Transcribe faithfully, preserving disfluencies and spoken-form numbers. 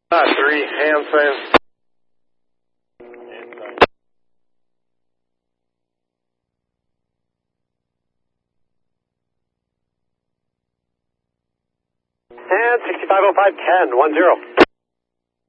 Uh, three, hand sign. And sixty-five oh five ten, one zero.